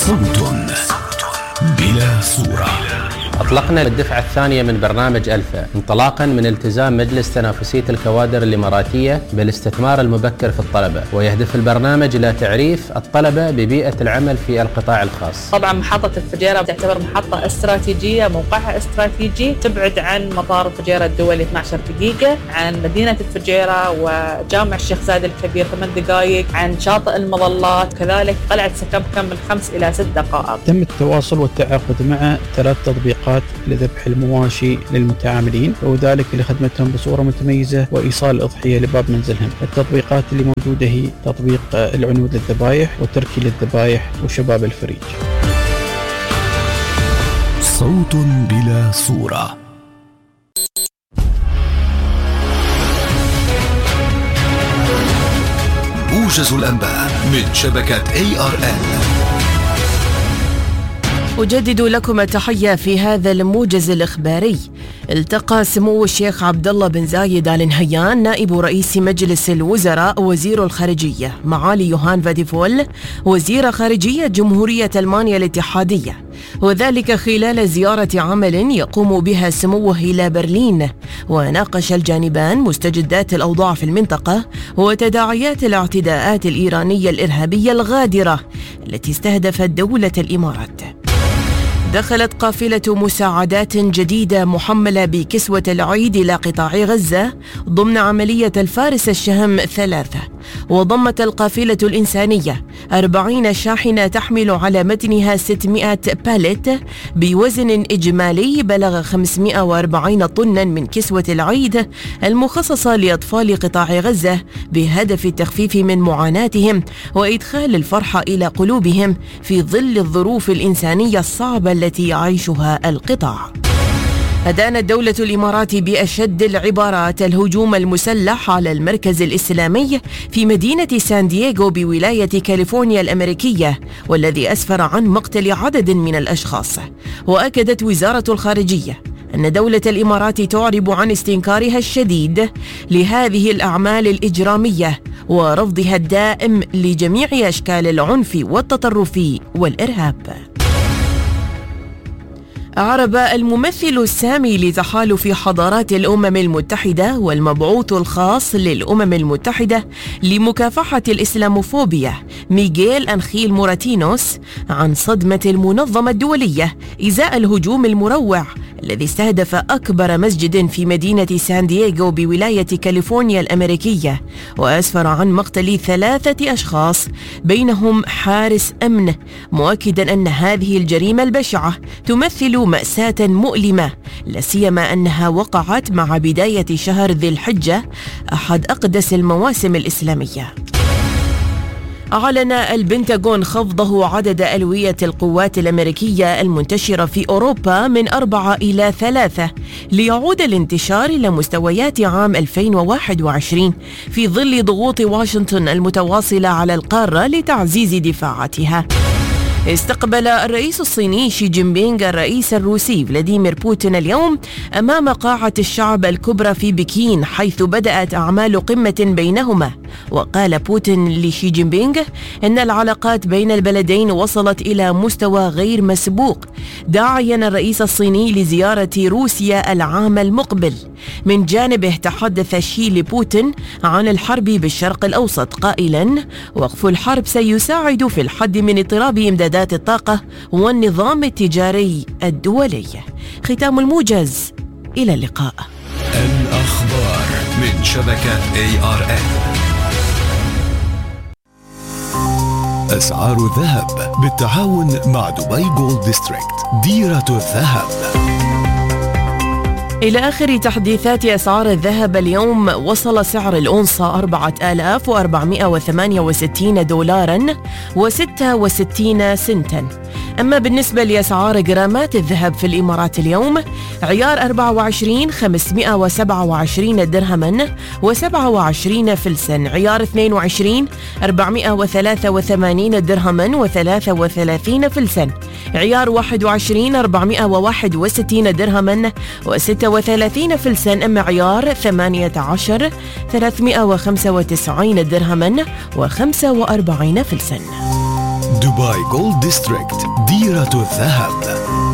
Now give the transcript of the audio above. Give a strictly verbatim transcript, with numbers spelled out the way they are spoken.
صوت بلا صورة. أطلقنا الدفعة الثانية من برنامج ألفا انطلاقا من التزام مجلس تنافسية الكوادر الإماراتية بالاستثمار المبكر في الطلبة، ويهدف البرنامج إلى تعريف الطلبة ببيئة العمل في القطاع الخاص. طبعا محطة الفجيرة تعتبر محطة استراتيجية، موقعها استراتيجي، تبعد عن مطار الفجيرة الدولي اثنتي عشرة دقيقة، عن مدينة الفجيرة وجامع الشيخ زايد الكبير ثمان دقائق، عن شاطئ المظلات، كذلك قلعة سكبكم من خمس إلى ست دقائق. تم التواصل والتعاقد مع ثلاث تطبيقات لذبح المواشي للمتعاملين، وذلك لخدمتهم بصورة متميزة وإيصال الأضحية لباب منزلهم. التطبيقات اللي موجودة هي تطبيق العنود للذبائح وتركي للذبائح وشباب الفريج. صوت بلا صورة. موجز الأنباء من شبكة إيه آر إل. أجدد لكم التحية في هذا الموجز الإخباري. التقى سمو الشيخ عبد الله بن زايد آل نهيان نائب رئيس مجلس الوزراء وزير الخارجية معالي يوهان فاديفول وزير خارجية جمهورية ألمانيا الاتحادية، وذلك خلال زيارة عمل يقوم بها سموه إلى برلين. وناقش الجانبان مستجدات الأوضاع في المنطقة وتداعيات الاعتداءات الإيرانية الإرهابية الغادرة التي استهدفت دولة الإمارات. دخلت قافلة مساعدات جديدة محملة بكسوة العيد إلى قطاع غزة ضمن عملية الفارس الشهم ثلاثة، وضمت القافلة الإنسانية أربعين شاحنة تحمل على متنها ستمائة باليت بوزن إجمالي بلغ خمسمائة وأربعين طنا من كسوة العيد المخصصة لأطفال قطاع غزة بهدف التخفيف من معاناتهم وإدخال الفرحة إلى قلوبهم في ظل الظروف الإنسانية الصعبة التي يعيشها القطاع. أدانت دولة الإمارات بأشد العبارات الهجوم المسلح على المركز الإسلامي في مدينة سان دييغو بولاية كاليفورنيا الأمريكية، والذي أسفر عن مقتل عدد من الأشخاص. وأكدت وزارة الخارجية أن دولة الإمارات تعرب عن استنكارها الشديد لهذه الأعمال الإجرامية ورفضها الدائم لجميع أشكال العنف والتطرف والإرهاب. أعرب الممثل السامي لتحالف حضارات الأمم المتحدة والمبعوث الخاص للأمم المتحدة لمكافحة الإسلاموفوبيا ميغيل أنخيل موراتينوس عن صدمة المنظمة الدولية إزاء الهجوم المروع الذي استهدف أكبر مسجد في مدينة سان دييغو بولاية كاليفورنيا الأمريكية، وأسفر عن مقتل ثلاثة أشخاص بينهم حارس أمن، مؤكدا أن هذه الجريمة البشعة تمثل مأساة مؤلمة، لا سيما أنها وقعت مع بداية شهر ذي الحجة أحد أقدس المواسم الإسلامية. أعلن البنتاغون خفضه عدد ألوية القوات الأمريكية المنتشرة في أوروبا من أربعة إلى ثلاثة ليعود الانتشار إلى مستويات عام ألفين وواحد وعشرين في ظل ضغوط واشنطن المتواصلة على القارة لتعزيز دفاعاتها. استقبل الرئيس الصيني شي جين بينغ الرئيس الروسي فلاديمير بوتين اليوم أمام قاعة الشعب الكبرى في بكين، حيث بدأت أعمال قمة بينهما. وقال بوتين لشي جين بينغ أن العلاقات بين البلدين وصلت إلى مستوى غير مسبوق، داعيا الرئيس الصيني لزيارة روسيا العام المقبل. من جانبه تحدث شي لبوتين عن الحرب بالشرق الأوسط قائلا: وقف الحرب سيساعد في الحد من اضطراب إمدادات الطاقة والنظام التجاري الدولي. ختام الموجز، إلى اللقاء. الأخبار من شبكة إيه آر إل. أسعار الذهب بالتعاون مع دبي جولد ديستريكت، ديرة الذهب. إلى آخر تحديثات أسعار الذهب اليوم، وصل سعر الأونصة أربعة آلاف وأربعمائة وثمانية وستين دولاراً وستة وستين سنتاً. أما بالنسبة لأسعار جرامات الذهب في الإمارات اليوم، عيار أربعة وعشرين خمسمائة وسبعة وعشرين درهماً وسبعة وعشرين فلساً، عيار اثنين وعشرين أربعمائة وثلاثة وثمانين درهماً وثلاثة وثلاثين فلساً، عيار واحد وعشرين أربعمائة وواحد وستين درهماً وستة وثلاثين فلساً. أما عيار ثمانية عشر ثلاثمائة وخمسة وتسعين درهماً وخمسة وأربعين فلساً. دبي باي جولد ديستريكت، ديرة الذهب.